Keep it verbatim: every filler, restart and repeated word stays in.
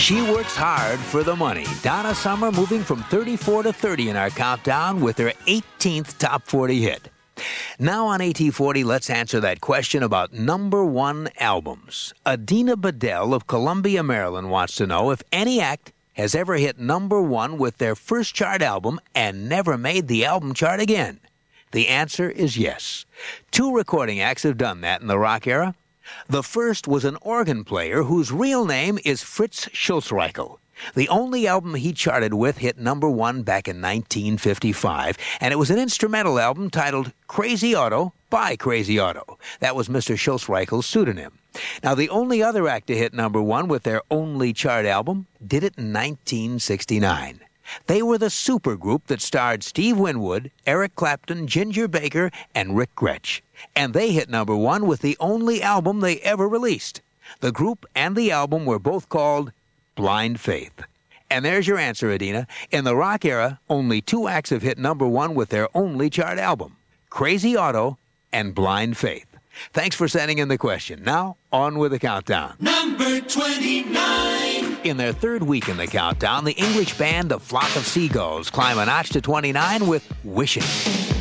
She works hard for the money. Donna Summer moving from thirty-four to thirty in our countdown with her eighteenth top forty hit. Now on A T forty, let's answer that question about number one albums. Adina Bedell of Columbia, Maryland wants to know if any act has ever hit number one with their first chart album and never made the album chart again. The answer is yes. Two recording acts have done that in the rock era. The first was an organ player whose real name is Fritz Schulzreichel. The only album he charted with hit number one back in nineteen fifty-five, and it was an instrumental album titled Crazy Otto by Crazy Otto. That was Mister Schulzreichel's pseudonym. Now, the only other act to hit number one with their only chart album did it in nineteen sixty-nine. They were the supergroup that starred Steve Winwood, Eric Clapton, Ginger Baker, and Rick Gretsch. And they hit number one with the only album they ever released. The group and the album were both called Blind Faith. And there's your answer, Adina. In the rock era, only two acts have hit number one with their only chart album, Crazy Otto and Blind Faith. Thanks for sending in the question. Now, on with the countdown. Number twenty-nine. In their third week in the countdown, the English band The Flock of Seagulls climb a notch to twenty-nine with Wishing.